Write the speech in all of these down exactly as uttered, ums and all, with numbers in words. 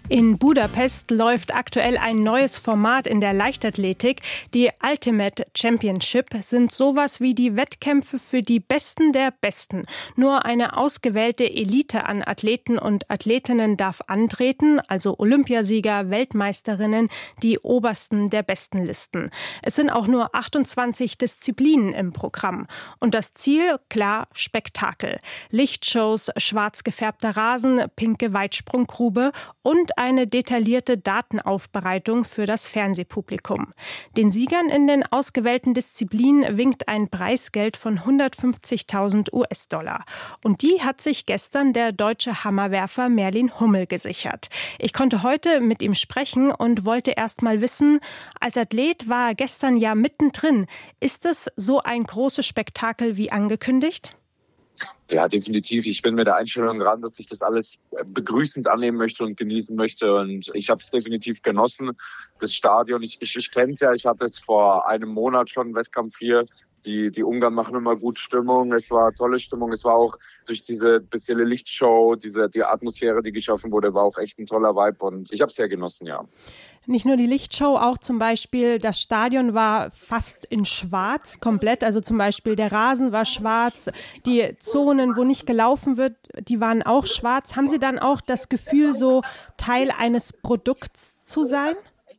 In Budapest läuft aktuell ein neues Format in der Leichtathletik. Die Ultimate Championship sind sowas wie die Wettkämpfe für die Besten der Besten. Nur eine ausgewählte Elite an Athleten und Athletinnen darf antreten, also Olympiasieger, Weltmeisterinnen, die obersten der Bestenlisten. Es sind auch nur achtundzwanzig Disziplinen im Programm. Und das Ziel, klar, Spektakel. Lichtshows, schwarz gefärbter Rasen, pinke Weitsprunggrube und eine detaillierte Datenaufbereitung für das Fernsehpublikum. Den Siegern in den ausgewählten Disziplinen winkt ein Preisgeld von hundertfünfzigtausend US-Dollar. Und die hat sich gestern der deutsche Hammerwerfer Merlin Hummel gesichert. Ich konnte heute mit ihm sprechen und wollte erst mal wissen, als Athlet war er gestern ja mittendrin. Ist es so ein großes Spektakel wie angekündigt? Ja, definitiv. Ich bin mit der Einstellung dran, dass ich das alles begrüßend annehmen möchte und genießen möchte. Und ich habe es definitiv genossen. Das Stadion, ich, ich, ich kenne es ja, ich hatte es vor einem Monat schon, Wettkampf vier. Die, die Ungarn machen immer gut Stimmung. Es war tolle Stimmung. Es war auch durch diese spezielle Lichtshow, diese, die Atmosphäre, die geschaffen wurde, war auch echt ein toller Vibe. Und ich habe es sehr genossen, ja. Nicht nur die Lichtshow, auch zum Beispiel das Stadion war fast in schwarz komplett. Also zum Beispiel der Rasen war schwarz, die Zonen, wo nicht gelaufen wird, die waren auch schwarz. Haben Sie dann auch das Gefühl, so Teil eines Produkts zu sein?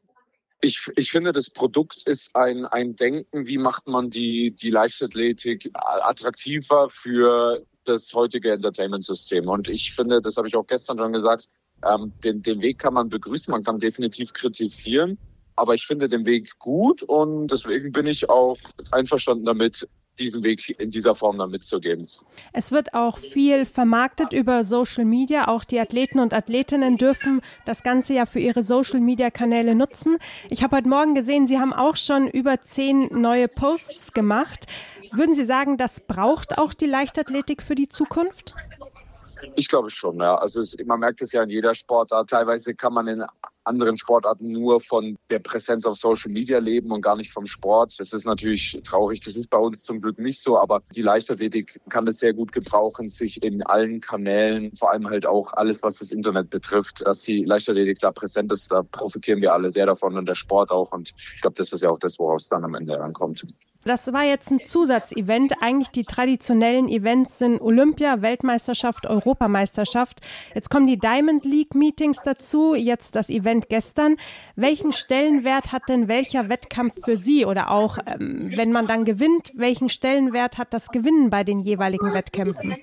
Ich, ich finde, das Produkt ist ein, ein Denken, wie macht man die, die Leichtathletik attraktiver für das heutige Entertainment-System. Und ich finde, das habe ich auch gestern schon gesagt, ähm, den, den Weg kann man begrüßen, man kann definitiv kritisieren, aber ich finde den Weg gut und deswegen bin ich auch einverstanden damit, diesen Weg in dieser Form dann mitzugehen. Es wird auch viel vermarktet über Social Media. Auch die Athleten und Athletinnen dürfen das Ganze ja für ihre Social Media Kanäle nutzen. Ich habe heute Morgen gesehen, Sie haben auch schon über zehn neue Posts gemacht. Würden Sie sagen, das braucht auch die Leichtathletik für die Zukunft? Ich glaube schon, ja. Also es, man merkt es ja in jeder Sportart. Teilweise kann man in anderen Sportarten nur von der Präsenz auf Social Media leben und gar nicht vom Sport. Das ist natürlich traurig. Das ist bei uns zum Glück nicht so. Aber die Leichtathletik kann das sehr gut gebrauchen, sich in allen Kanälen, vor allem halt auch alles, was das Internet betrifft, dass die Leichtathletik da präsent ist. Da profitieren wir alle sehr davon und der Sport auch. Und ich glaube, das ist ja auch das, worauf es dann am Ende ankommt. Das war jetzt ein Zusatzevent. Eigentlich die traditionellen Events sind Olympia, Weltmeisterschaft, Europameisterschaft. Jetzt kommen die Diamond League Meetings dazu, jetzt das Event gestern. Welchen Stellenwert hat denn welcher Wettkampf für Sie? Oder auch, ähm, wenn man dann gewinnt, welchen Stellenwert hat das Gewinnen bei den jeweiligen Wettkämpfen?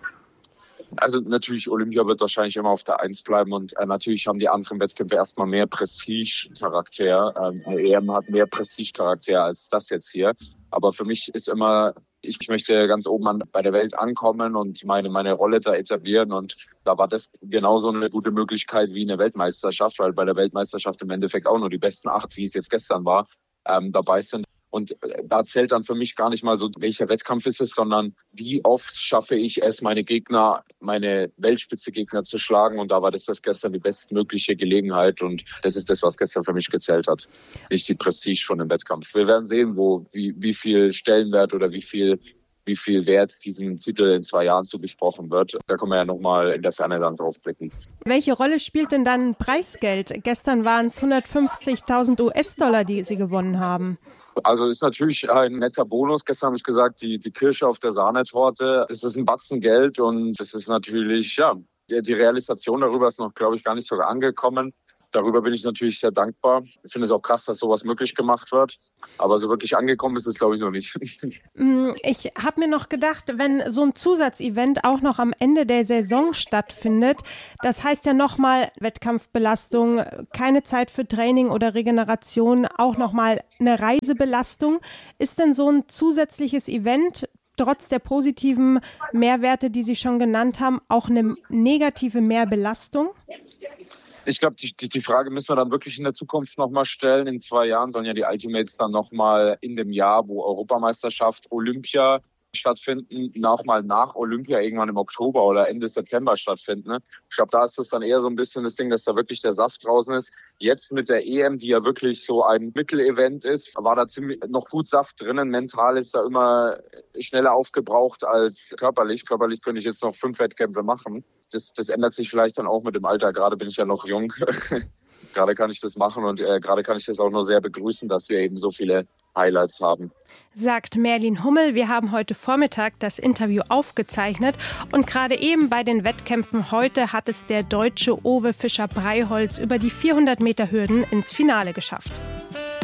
Also natürlich, Olympia wird wahrscheinlich immer auf der Eins bleiben und äh, natürlich haben die anderen Wettkämpfe erstmal mehr Prestige-Charakter. Ähm, eine E M hat mehr Prestige-Charakter als das jetzt hier. Aber für mich ist immer, ich möchte ganz oben an, bei der Welt ankommen und meine, meine Rolle da etablieren. Und da war das genauso eine gute Möglichkeit wie eine Weltmeisterschaft, weil bei der Weltmeisterschaft im Endeffekt auch nur die besten acht, wie es jetzt gestern war, ähm, dabei sind. Und da zählt dann für mich gar nicht mal so, welcher Wettkampf ist es, sondern wie oft schaffe ich es, meine Gegner, meine Weltspitze-Gegner zu schlagen. Und da war das, das gestern die bestmögliche Gelegenheit. Und das ist das, was gestern für mich gezählt hat. Nicht die Prestige von dem Wettkampf. Wir werden sehen, wo, wie, wie viel Stellenwert oder wie viel, wie viel Wert diesem Titel in zwei Jahren zugesprochen wird. Da können wir ja nochmal in der Ferne dann drauf blicken. Welche Rolle spielt denn dann Preisgeld? Gestern waren es hundertfünfzigtausend US-Dollar, die Sie gewonnen haben. Also ist natürlich ein netter Bonus. Gestern habe ich gesagt, die, die Kirsche auf der Sahnetorte. Es ist ein Batzen Geld und es ist natürlich, ja, die Realisation darüber ist noch, glaube ich, gar nicht so angekommen. Darüber bin ich natürlich sehr dankbar. Ich finde es auch krass, dass sowas möglich gemacht wird. Aber so wirklich angekommen ist es, glaube ich, noch nicht. Ich habe mir noch gedacht, wenn so ein Zusatzevent auch noch am Ende der Saison stattfindet, das heißt ja nochmal Wettkampfbelastung, keine Zeit für Training oder Regeneration, auch nochmal eine Reisebelastung. Ist denn so ein zusätzliches Event trotz der positiven Mehrwerte, die Sie schon genannt haben, auch eine negative Mehrbelastung? Ich glaube, die, die, die Frage müssen wir dann wirklich in der Zukunft nochmal stellen. In zwei Jahren sollen ja die Ultimates dann nochmal in dem Jahr, wo Europameisterschaft, Olympia stattfinden, nochmal nach Olympia irgendwann im Oktober oder Ende September stattfinden. Ne? Ich glaube, da ist das dann eher so ein bisschen das Ding, dass da wirklich der Saft draußen ist. Jetzt mit der E M, die ja wirklich so ein Mittelevent ist, war da ziemlich noch gut Saft drinnen. Mental ist da immer schneller aufgebraucht als körperlich. Körperlich könnte ich jetzt noch fünf Wettkämpfe machen. Das, das ändert sich vielleicht dann auch mit dem Alter. Gerade bin ich ja noch jung. Gerade kann ich das machen und äh, gerade kann ich das auch nur sehr begrüßen, dass wir eben so viele Highlights haben. Sagt Merlin Hummel. Wir haben heute Vormittag das Interview aufgezeichnet und gerade eben bei den Wettkämpfen heute hat es der Deutsche Owe Fischer-Breiholz über die vierhundert Meter Hürden ins Finale geschafft.